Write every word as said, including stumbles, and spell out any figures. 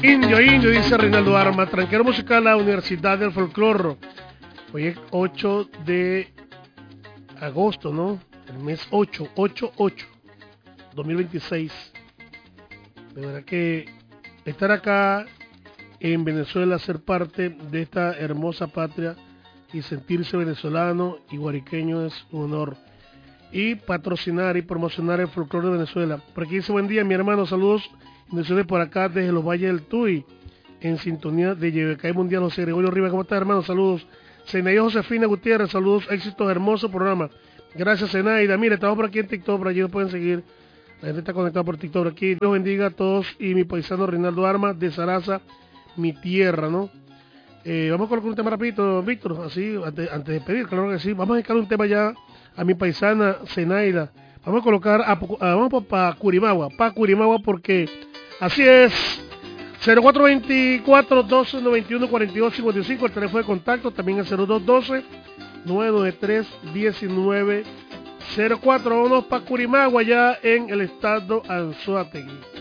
Indio, indio, dice Reinaldo Arma, tranquero musical la Universidad del Folclore. Hoy es ocho de agosto, ¿no? El mes ocho, ocho, ocho, dos mil veintiséis. De verdad que estar acá en Venezuela, ser parte de esta hermosa patria y sentirse venezolano y guariqueño es un honor. Y patrocinar y promocionar el folclore de Venezuela. Por aquí dice buen día, mi hermano, saludos. Bendiciones por acá desde los Valles del Tuy, en sintonía de Yebecay Mundial. José Gregorio Rivas, ¿cómo estás, hermano? Saludos. Zenaida Josefina Gutiérrez, saludos, éxitos, hermoso programa. Gracias, Zenaida. Mire, estamos por aquí en TikTok, por allí nos pueden seguir. La gente está conectada por TikTok por aquí. Dios bendiga a todos y mi paisano Reinaldo Armas de Zaraza, mi tierra, ¿no? Eh, vamos a colocar un tema rapidito, Víctor, así, antes, antes de pedir, claro que sí. Vamos a dedicar un tema ya a mi paisana Zenaida. Vamos a colocar, a, a, vamos para Curimagua, para Curimagua porque así es. cero cuatro veinticuatro, doce, noventa y uno, cuarenta y dos, cincuenta y cinco, el teléfono de contacto, también el cero dos doce, nueve nueve tres, diecinueve cero cuatro. Vámonos para Curimagua, ya en el estado Anzoátegui.